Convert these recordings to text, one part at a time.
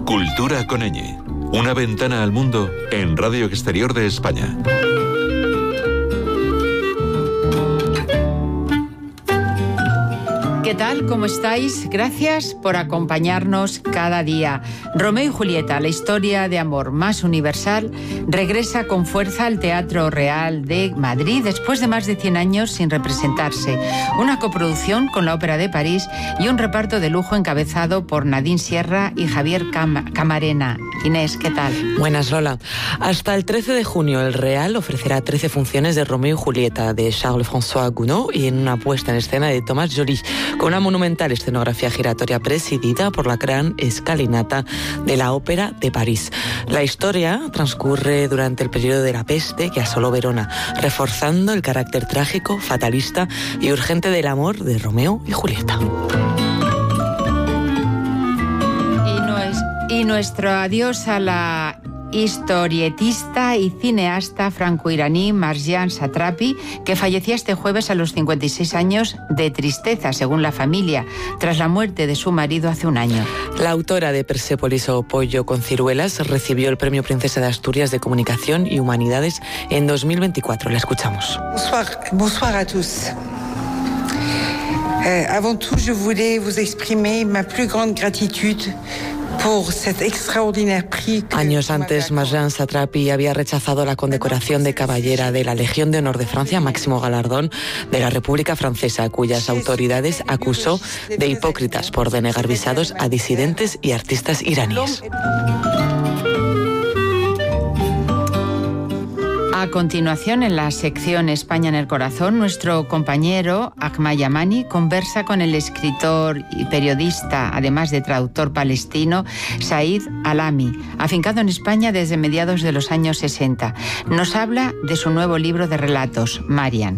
Cultura con ñ. Una ventana al mundo en Radio Exterior de España. ¿Qué tal? ¿Cómo estáis? Gracias por acompañarnos cada día. Romeo y Julieta, la historia de amor más universal, regresa con fuerza al Teatro Real de Madrid después de más de 100 años sin representarse. Una coproducción con la Ópera de París y un reparto de lujo encabezado por Nadine Sierra y Javier Camarena. Inés, ¿qué tal? Buenas, Lola. Hasta el 13 de junio el Real ofrecerá 13 funciones de Romeo y Julieta de Charles-François Gounod y en una puesta en escena de Thomas Joly, con una monumental escenografía giratoria presidida por la gran escalinata de la Ópera de París. La historia transcurre durante el periodo de la peste que asoló Verona, reforzando el carácter trágico, fatalista y urgente del amor de Romeo y Julieta. Y nuestro adiós a la historietista y cineasta franco-iraní Marjane Satrapi, que fallecía este jueves a los 56 años de tristeza, según la familia, tras la muerte de su marido hace un año. La autora de Persépolis o Pollo con ciruelas recibió el Premio Princesa de Asturias de Comunicación y Humanidades en 2024. La escuchamos. Bonsoir a tous. Avant tout, je voulais vous exprimer ma plus grande gratitude. Años antes, Marjane Satrapi había rechazado la condecoración de Caballera de la Legión de Honor de Francia, máximo galardón de la República Francesa, cuyas autoridades acusó de hipócritas por denegar visados a disidentes y artistas iraníes. A continuación, en la sección España en el Corazón, nuestro compañero Ahmad Yamani conversa con el escritor y periodista, además de traductor palestino, Said Alami, afincado en España desde mediados de los años 60. Nos habla de su nuevo libro de relatos, Marian.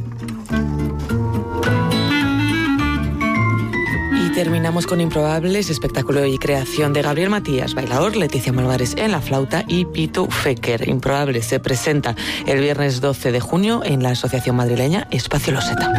Terminamos con Improbables, espectáculo y creación de Gabriel Matías, bailador, Leticia Malvares en la flauta y Pitu Feker. Improbables se presenta el viernes 12 de junio en la Asociación Madrileña Espacio Loseta.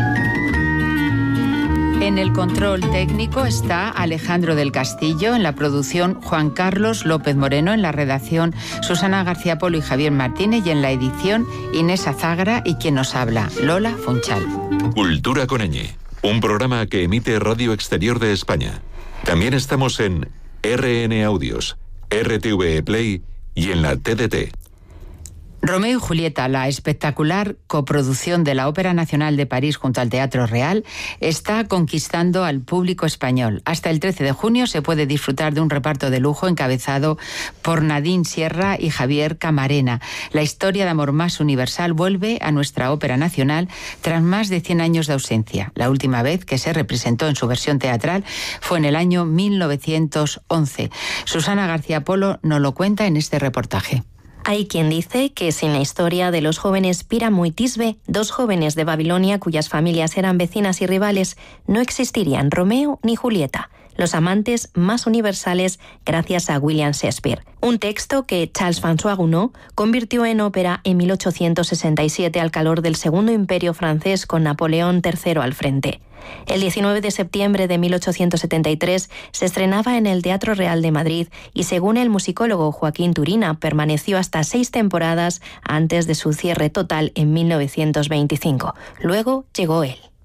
En el control técnico está Alejandro del Castillo, en la producción Juan Carlos López Moreno, en la redacción Susana García Polo y Javier Martínez y en la edición Inés Azagra y quien nos habla, Lola Funchal. Cultura con ñ. Un programa que emite Radio Exterior de España. También estamos en RN Audios, RTV Play y en la TDT. Romeo y Julieta, la espectacular coproducción de la Ópera Nacional de París junto al Teatro Real, está conquistando al público español. Hasta el 13 de junio se puede disfrutar de un reparto de lujo encabezado por Nadine Sierra y Javier Camarena. La historia de amor más universal vuelve a nuestra Ópera Nacional tras más de 100 años de ausencia. La última vez que se representó en su versión teatral fue en el año 1911. Susana García Polo nos lo cuenta en este reportaje. Hay quien dice que sin la historia de los jóvenes Piramu y Tisbe, dos jóvenes de Babilonia cuyas familias eran vecinas y rivales, no existirían Romeo ni Julieta, los amantes más universales gracias a William Shakespeare. Un texto que Charles-François Gounod convirtió en ópera en 1867 al calor del Segundo Imperio francés con Napoleón III al frente. El 19 de septiembre de 1873 se estrenaba en el Teatro Real de Madrid y, según el musicólogo Joaquín Turina, permaneció hasta 6 temporadas antes de su cierre total en 1925. Luego llegó él.